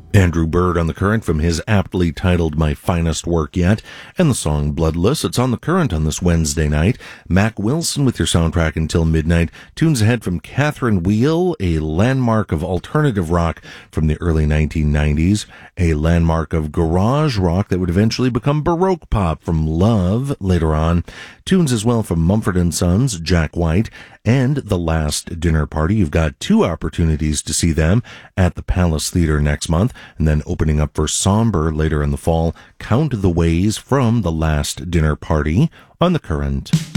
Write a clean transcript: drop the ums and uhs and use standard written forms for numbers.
Andrew Bird on The Current from his aptly titled My Finest Work Yet, and the song Bloodless. It's on The Current on this Wednesday night. Mac Wilson with your soundtrack until midnight. Tunes ahead from Catherine Wheel, a landmark of alternative rock from the early 1990s, a landmark of garage rock that would eventually become Baroque pop from Love later on. Tunes as well from Mumford & Sons, Jack White, and The Last Dinner Party. You've got two opportunities to see them at the Palace Theater next month, and then opening up for Somber later in the fall, Count the Ways from The Last Dinner Party on The Current.